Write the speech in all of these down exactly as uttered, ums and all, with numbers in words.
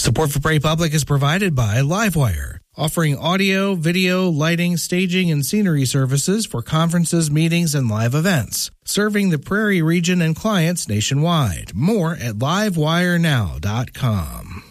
Support for Prairie Public is provided by Livewire, offering audio, video, lighting, staging, and scenery services for conferences, meetings, and live events, serving the Prairie region and clients nationwide. More at livewire now dot com.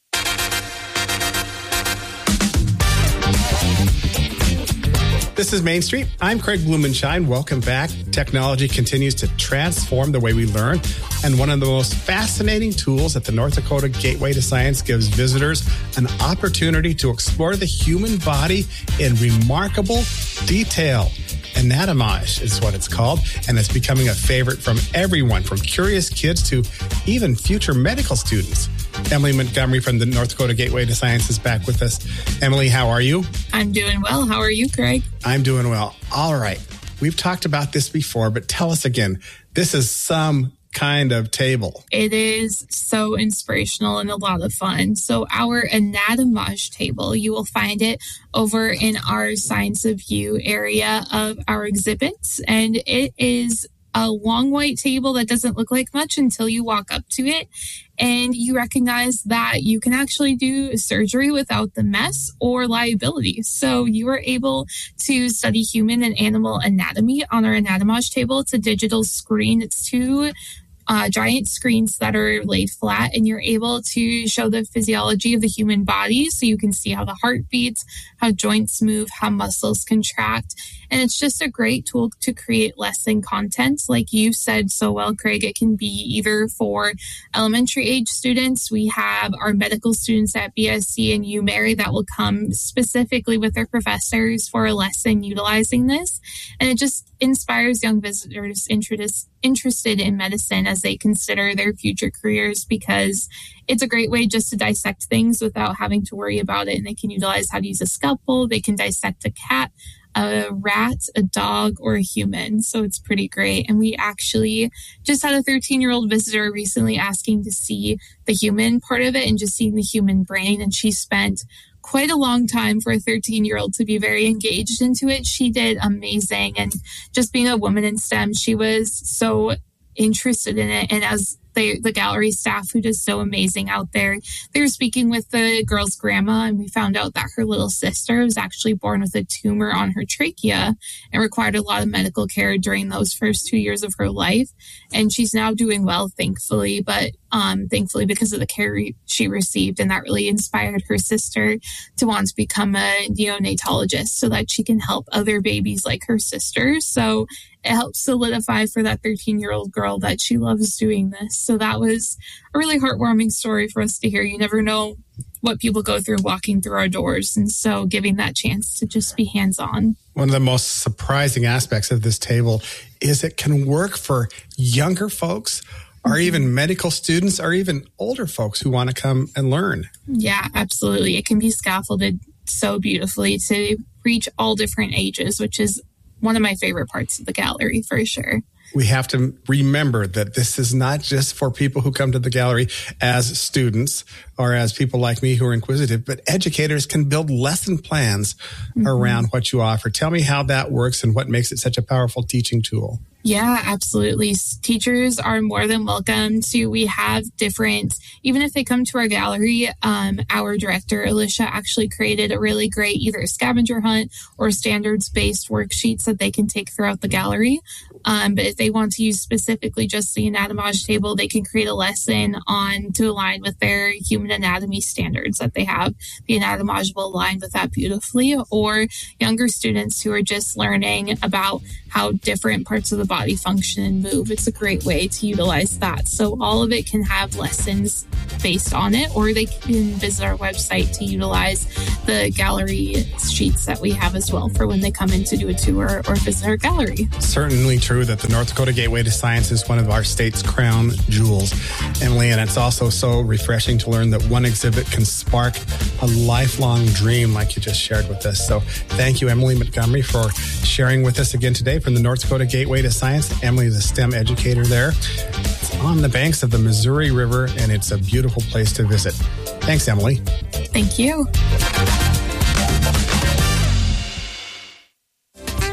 This is Main Street. I'm Craig Blumenshine. Welcome back. Technology continues to transform the way we learn, and one of the most fascinating tools at the North Dakota Gateway to Science gives visitors an opportunity to explore the human body in remarkable detail. Anatomage is what it's called, and it's becoming a favorite from everyone, from curious kids to even future medical students. Emily Montgomery from the North Dakota Gateway to Science is back with us. Emily, how are you? I'm doing well. How are you, Craig? I'm doing well. All right. We've talked about this before, but tell us again. This is some kind of table. It is so inspirational and a lot of fun. So our Anatomage table, you will find it over in our Science of You area of our exhibits. And it is a long white table that doesn't look like much until you walk up to it and you recognize that you can actually do surgery without the mess or liability. So you are able to study human and animal anatomy on our Anatomage table. It's a digital screen. It's two Uh, giant screens that are laid flat, and you're able to show the physiology of the human body, so you can see how the heart beats, how joints move, how muscles contract. And it's just a great tool to create lesson content. Like you said so well, Craig, it can be either for elementary age students. We have our medical students at B S C and UMary that will come specifically with their professors for a lesson utilizing this. And it just inspires young visitors interest, interested in medicine as they consider their future careers, because it's a great way just to dissect things without having to worry about it. And they can utilize how to use a scalpel. They can dissect a cat, a rat, a dog, or a human. So it's pretty great. And we actually just had a thirteen-year-old visitor recently asking to see the human part of it and just seeing the human brain. And she spent quite a long time for a thirteen-year-old to be very engaged into it. She did amazing. And just being a woman in STEM, she was so interested in it. And as they, the gallery staff who does so amazing out there, they were speaking with the girl's grandma, and we found out that her little sister was actually born with a tumor on her trachea and required a lot of medical care during those first two years of her life. And she's now doing well, thankfully, but um, thankfully because of the care she received. And that really inspired her sister to want to become a neonatologist so that she can help other babies like her sister. So it helps solidify for that thirteen-year-old girl that she loves doing this. So that was a really heartwarming story for us to hear. You never know what people go through walking through our doors. And so giving that chance to just be hands-on. One of the most surprising aspects of this table is it can work for younger folks or even medical students or even older folks who want to come and learn. Yeah, absolutely. It can be scaffolded so beautifully to reach all different ages, which is one of my favorite parts of the gallery for sure. We have to remember that this is not just for people who come to the gallery as students or as people like me who are inquisitive, but educators can build lesson plans mm-hmm. around what you offer. Tell me how that works and what makes it such a powerful teaching tool. Yeah, absolutely. Teachers are more than welcome to. We have different, even if they come to our gallery, um, our director, Alicia, actually created a really great either scavenger hunt or standards-based worksheets that they can take throughout the gallery. Um, but if they want to use specifically just the Anatomage table, they can create a lesson on to align with their human anatomy standards that they have. The Anatomage will align with that beautifully. Or younger students who are just learning about how different parts of the body function and move. It's a great way to utilize that. So all of it can have lessons based on it, or they can visit our website to utilize the gallery sheets that we have as well for when they come in to do a tour or visit our gallery. Certainly true that the North Dakota Gateway to Science is one of our state's crown jewels, Emily, and it's also so refreshing to learn that one exhibit can spark a lifelong dream like you just shared with us. So thank you, Emily Montgomery, for sharing with us again today from the North Dakota Gateway to Science. Emily is a STEM educator there. It's on the banks of the Missouri River, and it's a beautiful place to visit. Thanks, Emily. Thank you.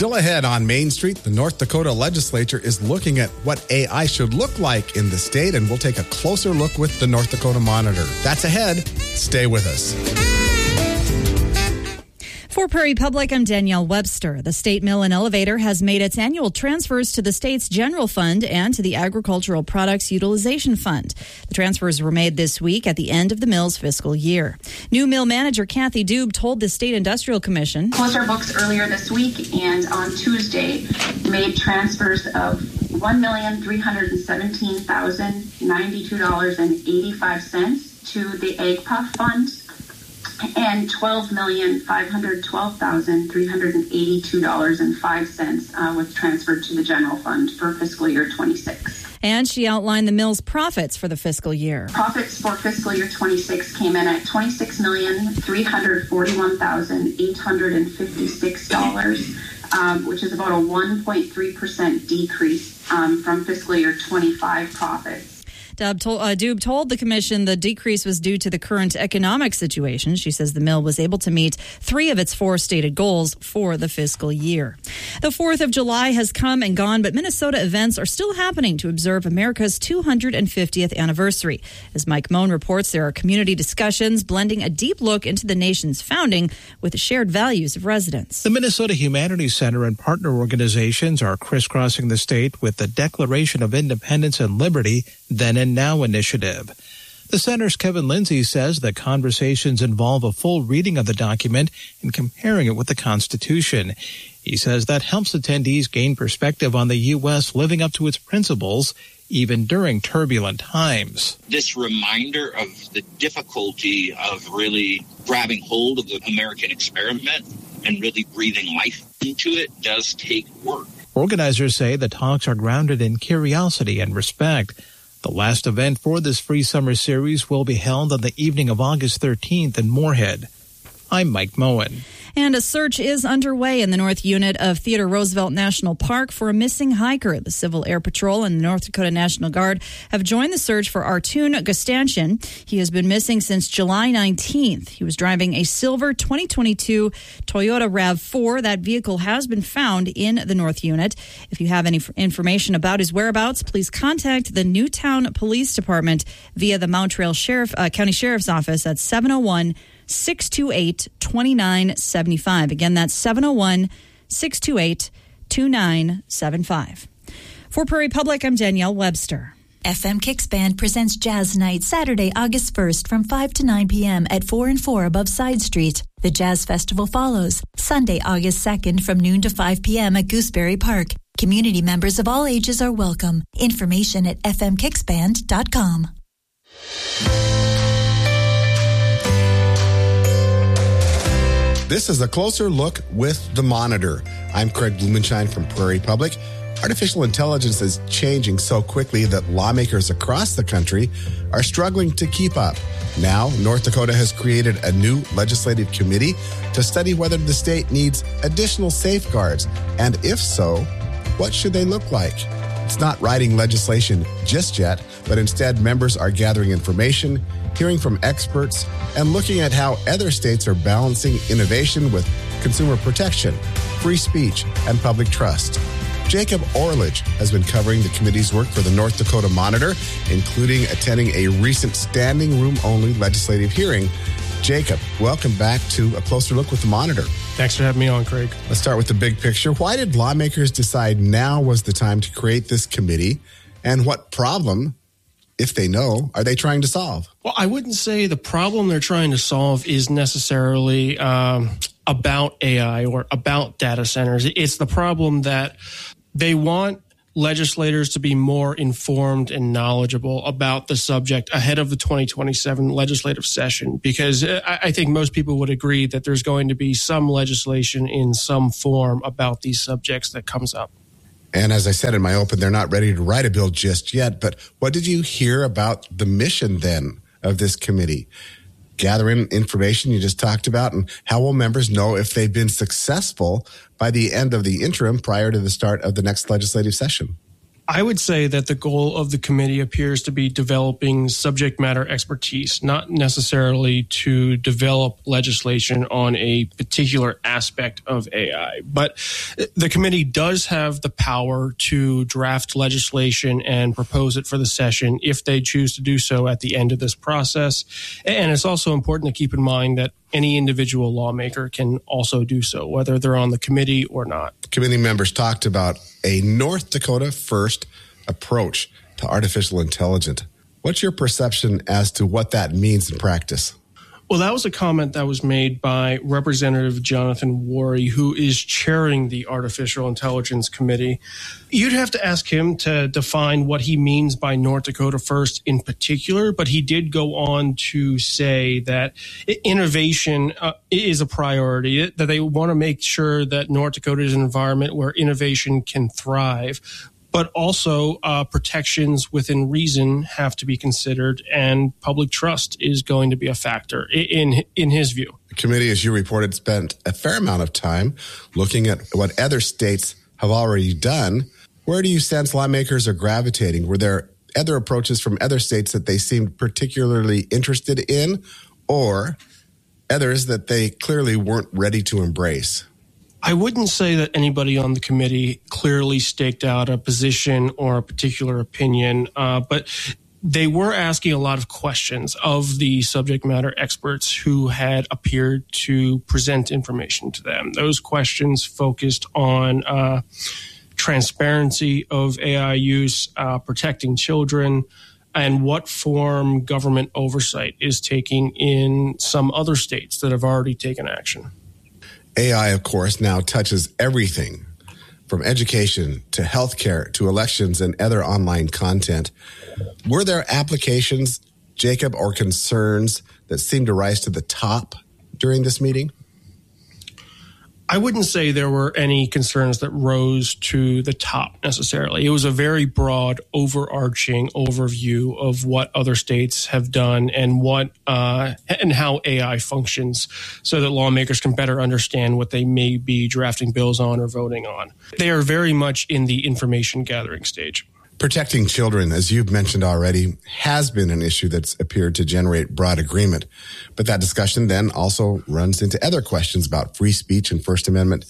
Still ahead on Main Street, the North Dakota legislature is looking at what A I should look like in the state, and we'll take a closer look with the North Dakota Monitor. That's ahead. Stay with us. For Prairie Public, I'm Danielle Webster. The State Mill and Elevator has made its annual transfers to the state's general fund and to the Agricultural Products Utilization Fund. The transfers were made this week at the end of the mill's fiscal year. New mill manager Kathy Dube told the State Industrial Commission, closed our books earlier this week and on Tuesday made transfers of one million three hundred seventeen thousand ninety-two dollars and eighty-five cents to the A G P A Fund, and twelve million five hundred twelve thousand three hundred eighty-two dollars and five cents uh, was transferred to the general fund for fiscal year twenty-six. And she outlined the mill's profits for the fiscal year. Profits for fiscal year twenty-six came in at twenty-six million three hundred forty-one thousand eight hundred fifty-six dollars, um, which is about a one point three percent decrease um, from fiscal year twenty-five profits. Dub told, uh, Dube told the commission the decrease was due to the current economic situation. She says the mill was able to meet three of its four stated goals for the fiscal year. The fourth of July has come and gone, but Minnesota events are still happening to observe America's two hundred fiftieth anniversary. As Mike Moen reports, there are community discussions blending a deep look into the nation's founding with the shared values of residents. The Minnesota Humanities Center and partner organizations are crisscrossing the state with the Declaration of Independence and Liberty, Then and Now initiative. The center's Kevin Lindsay says the conversations involve a full reading of the document and comparing it with the Constitution. He says that helps attendees gain perspective on the U S living up to its principles, even during turbulent times. This reminder of the difficulty of really grabbing hold of the American experiment and really breathing life into it does take work. Organizers say the talks are grounded in curiosity and respect. The last event for this free summer series will be held on the evening of August thirteenth in Moorhead. I'm Mike Moen. And a search is underway in the North Unit of Theodore Roosevelt National Park for a missing hiker. The Civil Air Patrol and the North Dakota National Guard have joined the search for Artun Gustantian. He has been missing since July nineteenth. He was driving a silver twenty twenty-two Toyota RAV four. That vehicle has been found in the North Unit. If you have any information about his whereabouts, please contact the Newtown Police Department via the Mountrail Sheriff, uh, County Sheriff's Office at seven oh one, six two eight, two nine seven five. Again, that's seven oh one, six two eight, two nine seven five. For Prairie Public, I'm Danielle Webster. F M Kicks Band presents Jazz Night Saturday, August first from five to nine p.m. at four and four above Side Street. The Jazz Festival follows Sunday, August second from noon to five p.m. at Gooseberry Park. Community members of all ages are welcome. Information at f m kicks band dot com. This is a closer look with the Monitor. I'm Craig Blumenshine from Prairie Public. Artificial intelligence is changing so quickly that lawmakers across the country are struggling to keep up. Now, North Dakota has created a new legislative committee to study whether the state needs additional safeguards, and if so, what should they look like? It's not writing legislation just yet, but instead members are gathering information, hearing from experts, and looking at how other states are balancing innovation with consumer protection, free speech, and public trust. Jacob Orledge has been covering the committee's work for the North Dakota Monitor, including attending a recent standing room only legislative hearing. Jacob, welcome back to A Closer Look with the Monitor. Thanks for having me on, Craig. Let's start with the big picture. Why did lawmakers decide now was the time to create this committee, and what problem, if they know, are they trying to solve? Well, I wouldn't say the problem they're trying to solve is necessarily um, about A I or about data centers. It's the problem that they want legislators to be more informed and knowledgeable about the subject ahead of the twenty twenty-seven legislative session, because I think most people would agree that there's going to be some legislation in some form about these subjects that comes up. And as I said in my open, they're not ready to write a bill just yet. But what did you hear about the mission then of this committee? Gathering information you just talked about, and how will members know if they've been successful by the end of the interim prior to the start of the next legislative session? I would say that the goal of the committee appears to be developing subject matter expertise, not necessarily to develop legislation on a particular aspect of A I. But the committee does have the power to draft legislation and propose it for the session if they choose to do so at the end of this process. And it's also important to keep in mind that any individual lawmaker can also do so, whether they're on the committee or not. Committee members talked about a North Dakota first approach to artificial intelligence. What's your perception as to what that means in practice? Well, that was a comment that was made by Representative Jonathan Worry, who is chairing the Artificial Intelligence Committee. You'd have to ask him to define what he means by North Dakota First in particular, but he did go on to say that innovation uh, is a priority, that they want to make sure that North Dakota is an environment where innovation can thrive. But also uh, protections within reason have to be considered, and public trust is going to be a factor in in his view. The committee, as you reported, spent a fair amount of time looking at what other states have already done. Where do you sense lawmakers are gravitating? Were there other approaches from other states that they seemed particularly interested in, or others that they clearly weren't ready to embrace? I wouldn't say that anybody on the committee clearly staked out a position or a particular opinion, uh, but they were asking a lot of questions of the subject matter experts who had appeared to present information to them. Those questions focused on uh, transparency of A I use, uh, protecting children, and what form government oversight is taking in some other states that have already taken action. A I, of course, now touches everything from education to healthcare to elections and other online content. Were there applications, Jacob, or concerns that seemed to rise to the top during this meeting? I wouldn't say there were any concerns that rose to the top necessarily. It was a very broad, overarching overview of what other states have done and what uh, and how A I functions, so that lawmakers can better understand what they may be drafting bills on or voting on. They are very much in the information gathering stage. Protecting children, as you've mentioned already, has been an issue that's appeared to generate broad agreement. But that discussion then also runs into other questions about free speech and First Amendment.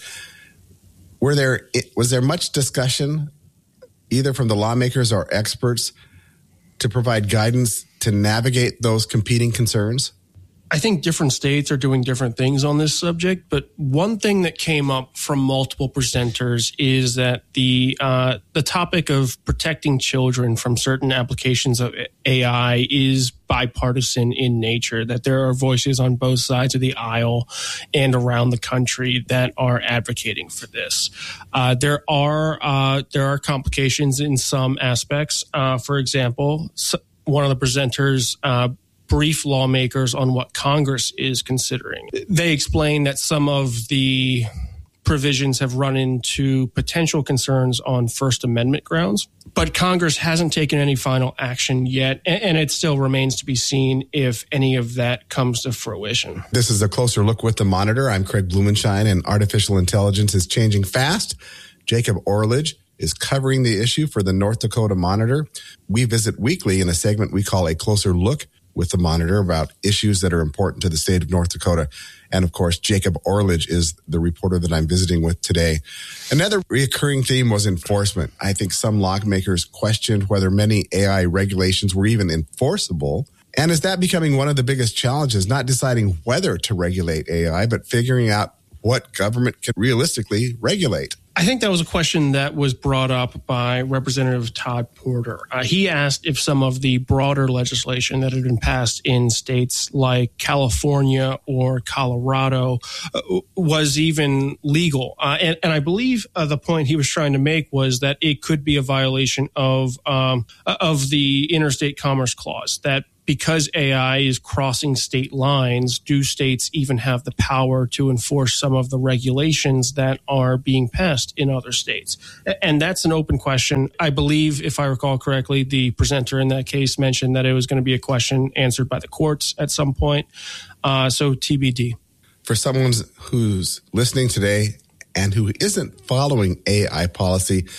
Were there, was there much discussion, either from the lawmakers or experts, to provide guidance to navigate those competing concerns? I think different states are doing different things on this subject, but one thing that came up from multiple presenters is that the uh, the topic of protecting children from certain applications of A I is bipartisan in nature, that there are voices on both sides of the aisle and around the country that are advocating for this. Uh, there are uh, there are complications in some aspects. Uh, for example, one of the presenters uh, brief lawmakers on what Congress is considering. They explain that some of the provisions have run into potential concerns on First Amendment grounds, but Congress hasn't taken any final action yet, and it still remains to be seen if any of that comes to fruition. This is a closer look with the Monitor. I'm Craig Blumenschein, and artificial intelligence is changing fast. Jacob Orledge is covering the issue for the North Dakota Monitor. We visit weekly in a segment we call A Closer Look with the Monitor about issues that are important to the state of North Dakota. And of course, Jacob Orledge is the reporter that I'm visiting with today. Another recurring theme was enforcement. I think some lawmakers questioned whether many A I regulations were even enforceable. And is that becoming one of the biggest challenges, not deciding whether to regulate A I, but figuring out what government can realistically regulate? I think that was a question that was brought up by Representative Todd Porter. Uh, he asked if some of the broader legislation that had been passed in states like California or Colorado uh, was even legal. Uh, and, and I believe uh, the point he was trying to make was that it could be a violation of um, of the Interstate Commerce Clause, that because A I is crossing state lines, do states even have the power to enforce some of the regulations that are being passed in other states? And that's an open question. I believe, if I recall correctly, the presenter in that case mentioned that it was going to be a question answered by the courts at some point. Uh, so T B D. For someone who's listening today and who isn't following A I policy,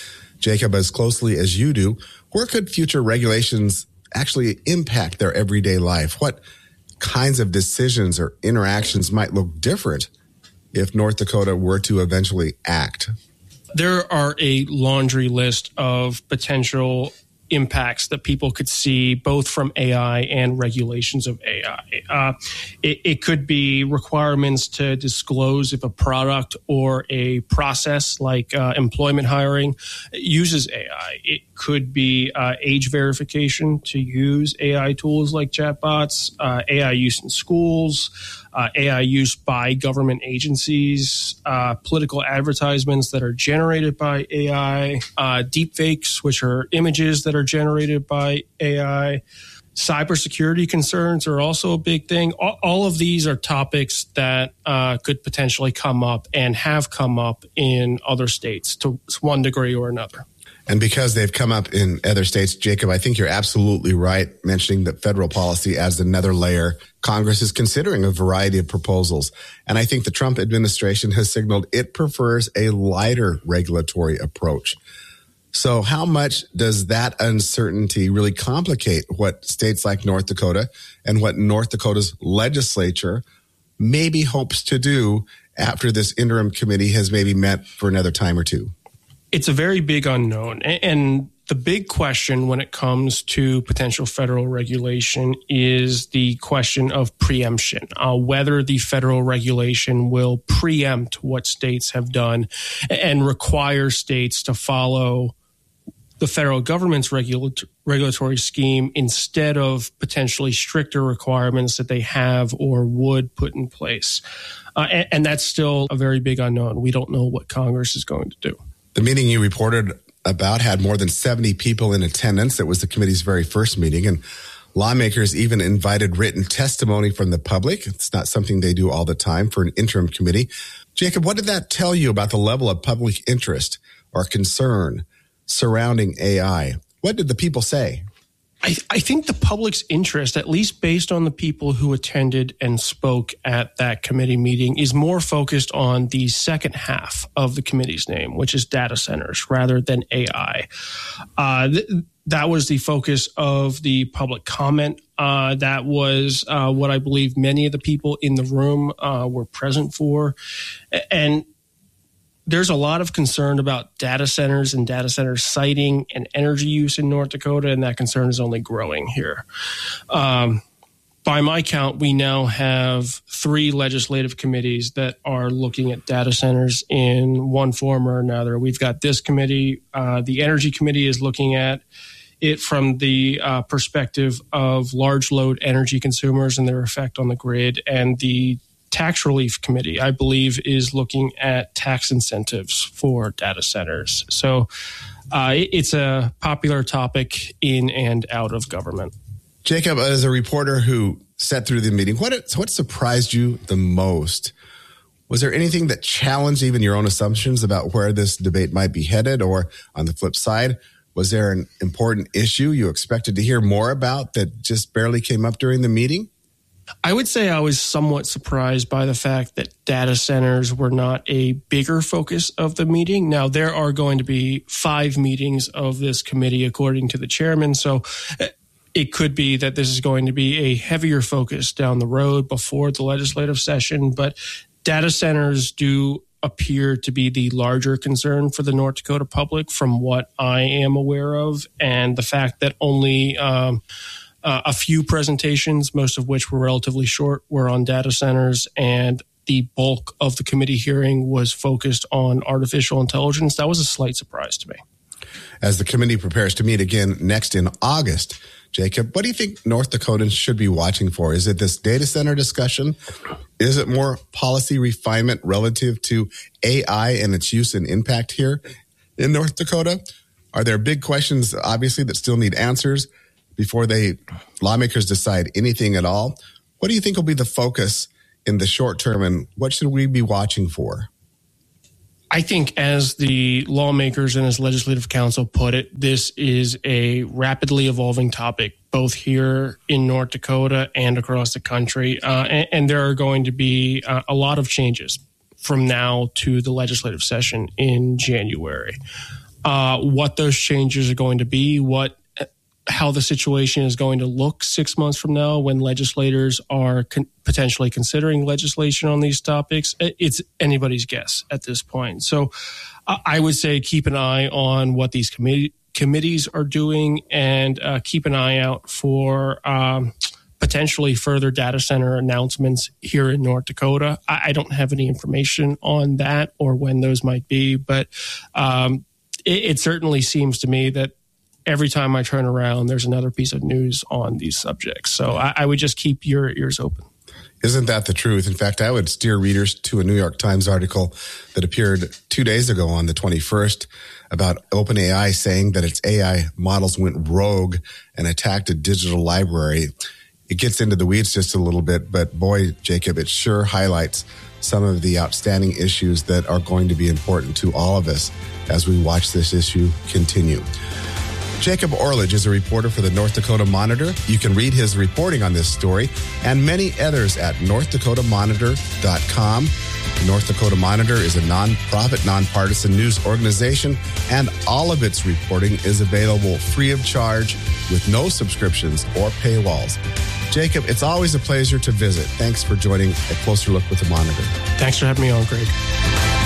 Jacob, as closely as you do, where could future regulations actually impact their everyday life? What kinds of decisions or interactions might look different if North Dakota were to eventually act? There are a laundry list of potential impacts that people could see both from A I and regulations of A I. Uh, it, it could be requirements to disclose if a product or a process like uh, employment hiring uses A I. It could be uh, age verification to use A I tools like chatbots, uh, A I use in schools, uh, A I use by government agencies, uh, political advertisements that are generated by A I, uh, deepfakes, which are images that are generated by A I. Cybersecurity concerns are also a big thing. All, all of these are topics that uh, could potentially come up and have come up in other states to one degree or another. And because they've come up in other states, Jacob, I think you're absolutely right mentioning that federal policy adds another layer. Congress is considering a variety of proposals. And I think the Trump administration has signaled it prefers a lighter regulatory approach. So how much does that uncertainty really complicate what states like North Dakota and what North Dakota's legislature maybe hopes to do after this interim committee has maybe met for another time or two? It's a very big unknown. And the big question when it comes to potential federal regulation is the question of preemption, uh, whether the federal regulation will preempt what states have done and require states to follow the federal government's regulat- regulatory scheme instead of potentially stricter requirements that they have or would put in place. Uh, and, and that's still a very big unknown. We don't know what Congress is going to do. The meeting you reported about had more than seventy people in attendance. It was the committee's very first meeting, and lawmakers even invited written testimony from the public. It's not something they do all the time for an interim committee. Jacob, what did that tell you about the level of public interest or concern surrounding A I? What did the people say? I, I think the public's interest, at least based on the people who attended and spoke at that committee meeting, is more focused on the second half of the committee's name, which is data centers rather than A I. Uh, th- that was the focus of the public comment. Uh, that was uh, what I believe many of the people in the room uh, were present for. And there's a lot of concern about data centers and data center siting and energy use in North Dakota, and that concern is only growing here. Um, by my count, we now have three legislative committees that are looking at data centers in one form or another. We've got this committee. Uh, the Energy Committee is looking at it from the uh, perspective of large load energy consumers and their effect on the grid, and the Tax Relief Committee, I believe, is looking at tax incentives for data centers. So uh, it's a popular topic in and out of government. Jacob, as a reporter who sat through the meeting, what what surprised you the most? Was there anything that challenged even your own assumptions about where this debate might be headed? Or on the flip side, was there an important issue you expected to hear more about that just barely came up during the meeting? I would say I was somewhat surprised by the fact that data centers were not a bigger focus of the meeting. Now, there are going to be five meetings of this committee, according to the chairman. So it could be that this is going to be a heavier focus down the road before the legislative session. But data centers do appear to be the larger concern for the North Dakota public from what I am aware of. And the fact that only um, Uh, a few presentations, most of which were relatively short, were on data centers, and the bulk of the committee hearing was focused on artificial intelligence. That was a slight surprise to me. As the committee prepares to meet again next in August, Jacob, what do you think North Dakotans should be watching for? Is it this data center discussion? Is it more policy refinement relative to A I and its use and impact here in North Dakota? Are there big questions, obviously, that still need answers before they lawmakers decide anything at all? What do you think will be the focus in the short term, and what should we be watching for? I think, as the lawmakers and as Legislative Council put it, this is a rapidly evolving topic, both here in North Dakota and across the country. Uh, and, and there are going to be uh, a lot of changes from now to the legislative session in January. uh, what those changes are going to be, what how the situation is going to look six months from now when legislators are con- potentially considering legislation on these topics. It's anybody's guess at this point. So uh, I would say keep an eye on what these committee, committees are doing and uh, keep an eye out for um, potentially further data center announcements here in North Dakota. I, I don't have any information on that or when those might be, but um, it, it certainly seems to me that every time I turn around, there's another piece of news on these subjects. So I, I would just keep your ears open. Isn't that the truth? In fact, I would steer readers to a New York Times article that appeared two days ago on the twenty-first about OpenAI saying that its A I models went rogue and attacked a digital library. It gets into the weeds just a little bit, but boy, Jacob, it sure highlights some of the outstanding issues that are going to be important to all of us as we watch this issue continue. Jacob Orlidge is a reporter for the North Dakota Monitor. You can read his reporting on this story and many others at north dakota monitor dot com. The North Dakota Monitor is a nonprofit, nonpartisan news organization, and all of its reporting is available free of charge with no subscriptions or paywalls. Jacob, it's always a pleasure to visit. Thanks for joining A Closer Look with the Monitor. Thanks for having me on, Greg.